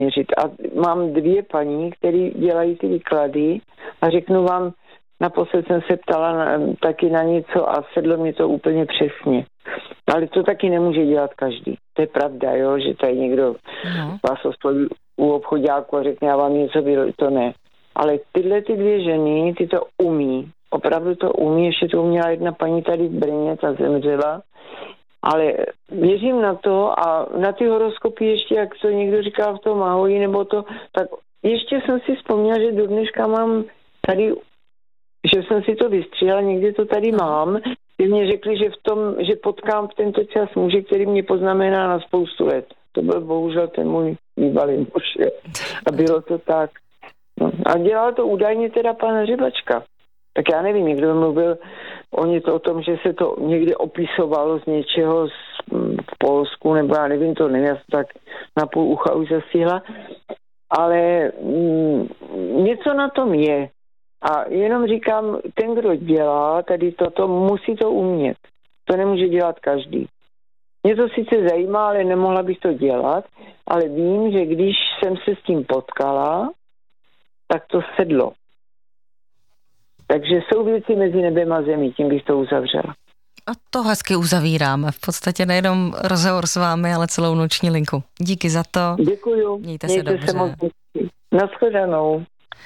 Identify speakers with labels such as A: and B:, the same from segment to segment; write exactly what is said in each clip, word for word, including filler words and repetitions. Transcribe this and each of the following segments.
A: měřit. A mám dvě paní, které dělají ty výklady a řeknu vám, naposled jsem se ptala na, taky na něco a sedlo mě to úplně přesně. Ale to taky nemůže dělat každý. To je pravda, jo, že tady někdo no. vás osloví u obchodáku a řekne, já vám něco vyrobil, to ne. Ale tyhle ty dvě ženy, ty to umí. Opravdu to umí, ještě to uměla jedna paní tady v Brně, ta zemřela. Ale věřím na to a na ty horoskopy ještě, jak to někdo říká v tom Ahoji, nebo to, tak ještě jsem si vzpomněla, že do dneška mám tady, že jsem si to vystříhala, někdy to tady mám. Ty mě řekli, že v tom, že potkám v tento čas muže, který mě poznamená na spoustu let. To byl bohužel ten můj bývalý muž. A bylo to tak. No. A dělal to údajně teda pan Řebačka. Tak já nevím, někdo mluvil o něco o tom, že se to někde opisovalo z něčeho z, v Polsku, nebo já nevím, to nevím, já jsem tak na půl ucha už zastihla, ale mm, něco na tom je. A jenom říkám, ten, kdo dělá tady toto, musí to umět. To nemůže dělat každý. Mě to sice zajímá, ale nemohla bych to dělat, ale vím, že když jsem se s tím potkala, tak to sedlo. Takže jsou věci mezi nebem a zemí, tím bych to uzavřela.
B: A to hezky uzavíráme. V podstatě nejenom rozhovor s vámi, ale celou noční linku. Díky za to.
A: Děkuju.
B: Mějte,
A: Mějte
B: se dobře.
A: Se moc. Nashledanou.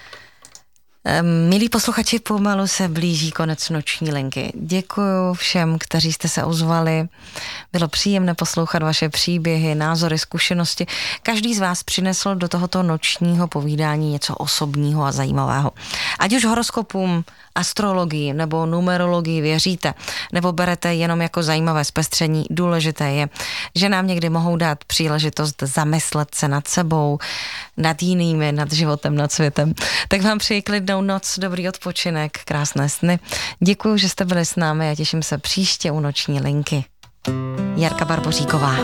B: Milí posluchači, pomalu se blíží konec noční linky. Děkuju všem, kteří jste se ozvali. Bylo příjemné poslouchat vaše příběhy, názory, zkušenosti. Každý z vás přinesl do tohoto nočního povídání něco osobního a zajímavého. Ať už horoskopům, astrologii nebo numerologii věříte, nebo berete jenom jako zajímavé zpestření, důležité je, že nám někdy mohou dát příležitost zamyslet se nad sebou, nad jinými, nad životem, nad světem. Tak vám přeji klidnou noc, dobrý odpočinek, krásné sny. Děkuju, že jste byli s námi a těším se příště u noční linky. Jarka Barboříková.